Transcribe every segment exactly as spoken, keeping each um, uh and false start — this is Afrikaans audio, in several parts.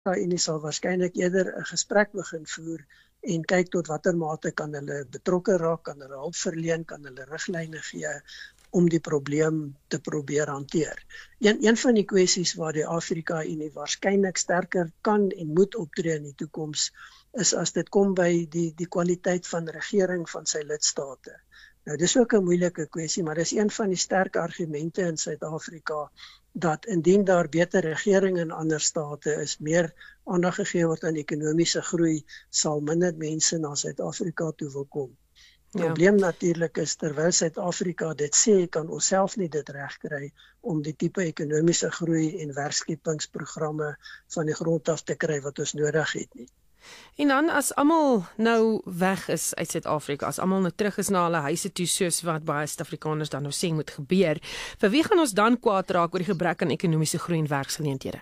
Unie sal waarskynlik eerder 'n gesprek begin voer en kyk tot watter mate kan hulle betrokke raak, kan hulle hulp verleen, kan hulle riglyne gee om die probleem te probeer hanteer. Een, een van die kwessies waar die Afrika Unie waarskynlik sterker kan en moet optree in die toekoms, is as dit kom by die, die kwaliteit van regering van sy lidstate. Nou, dis ook 'n moeilike kwessie, maar dis een van die sterk argumente in Suid-Afrika, dat indien daar beter regering in ander state is, meer aandag gegee word aan ekonomiese groei, sal minder mense na Suid-Afrika toe wil kom. Die probleem ja. natuurlik is, terwyl Suid-Afrika dit sê, kan ons self nie dit regkry om die tipe ekonomiese groei en werkskepingsprogramme van die grond af te kry wat ons nodig het nie. En dan as almal nou weg is uit Suid-Afrika, as almal nou terug is na hulle huise toe, soos wat baie Suid-Afrikaners dan nou sê moet gebeur, vir wie gaan ons dan kwaad raak oor die gebrek aan ekonomiese groei en werksgeleenthede?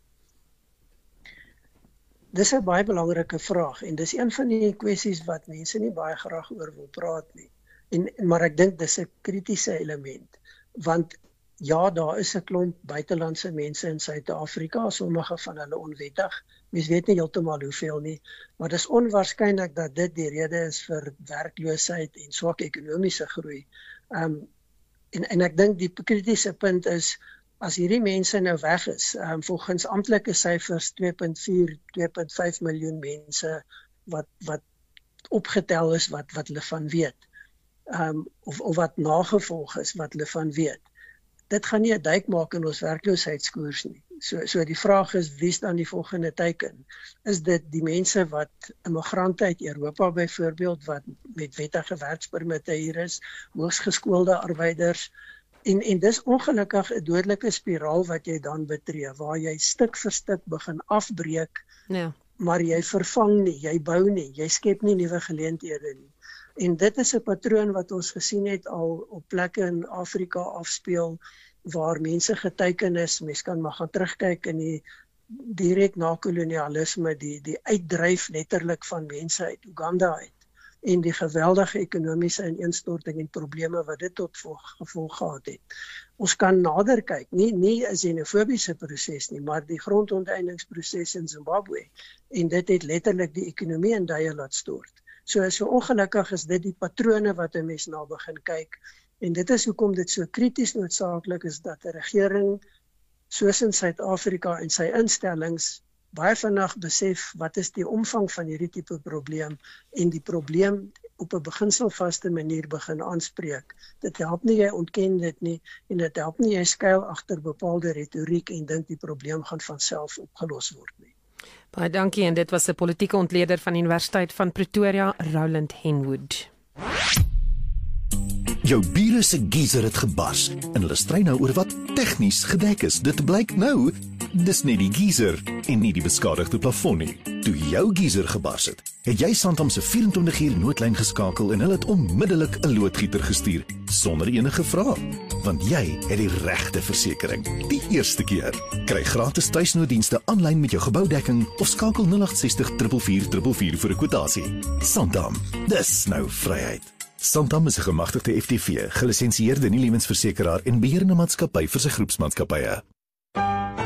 Dis 'n baie belangrike vraag en dis een van die kwessies wat mense nie baie graag oor wil praat nie. En maar ek dink dis 'n kritiese element, want ja, daar is 'n klomp buitelandse mense in Suid-Afrika, sommige van hulle onwettig. Mens weet nie heeltemal hoeveel nie, maar dis onwaarskynlik dat dit die rede is vir werkloosheid en swak ekonomiese groei. Um, en, en ek dink die kritiese punt is, as hierdie mense nou weg is, um, volgens amptelike syfers twee komma vier, twee komma vyf miljoen mense wat wat opgetel is wat wat hulle van weet, um, of of wat nagevolg is wat hulle van weet. Dit gaan nie 'n duik maak in ons werkloosheidskoers nie. So so die vraag is, wie is dan die volgende teiken? Is dit die mense wat immigrante uit Europa byvoorbeeld wat met wettige werkspermitte hier is, hoogsgeskoolde arbeiders? En en dis ongelukkig 'n dodelike spiraal wat jy dan betree, waar jy stuk vir stuk begin afbreek, ja. maar jy vervang nie, jy bou nie, jy skep nie nuwe geleenthede nie. En dit is 'n patroon wat ons gesien het al op plekke in Afrika afspeel, waar mense geteiken is. Mens kan maar gaan terugkyk in die direk na kolonialisme, die die uitdryf letterlik van mense uit Uganda uit, en die geweldige ekonomiese ineenstorting en probleme wat dit tot gevolg gehad het. Ons kan nader kyk, nie nie 'n xenofobiese proses nie, maar die grondonteieningsproses in Zimbabwe, en dit het letterlik die ekonomie in duie laat stort. So, so ongelukkig is dit die patrone wat 'n mens na begin kyk, en dit is hoekom dit so krities noodsaaklik is dat 'n regering soos in Suid-Afrika en sy instellings baie vinnig besef wat is die omvang van hierdie tipe probleem, en die probleem op 'n beginselvaste manier begin aanspreek. Dit help nie jy ontken dit nie, en dit help nie jy skuil agter bepaalde retoriek en dink die probleem gaan van self opgelos word nie. Baie dankie, en dit was 'n politieke ontleder van die Universiteit van Pretoria, Roland Henwood. Jou bure se geyser het gebars en hulle stry nou oor wat tegnies gedek is. Dit blyk nou, dis nie die geyser en nie die beskadigde plafon nie. Toe jou geyser gebars het, het jy Santam se vyf en twintig uur noodlyn geskakel en hulle het onmiddellik 'n loodgieter gestuur sonder enige vrae, want jy het die regte versekering. Die eerste keer. Kry gratis tuisnooddienste aanlyn met jou geboudekking of skakel nul agt ses nul vier vier vier vier vir 'n kwotasie. Santam, dis nou vryheid. Santam is 'n gemagtigde F T V, gelisensieerde nie-lewensversekeraar en beheerende maatskappy vir sy groepsmaatskappye.